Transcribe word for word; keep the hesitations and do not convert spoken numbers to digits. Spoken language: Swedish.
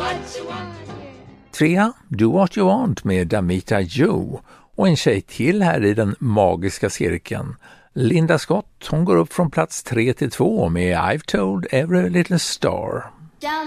Trea, Do What You Want med Damita Jo. Och en tjej till här i den magiska cirkeln. Linda Scott, hon går upp från plats tre till två med I've Told Every Little Star. Down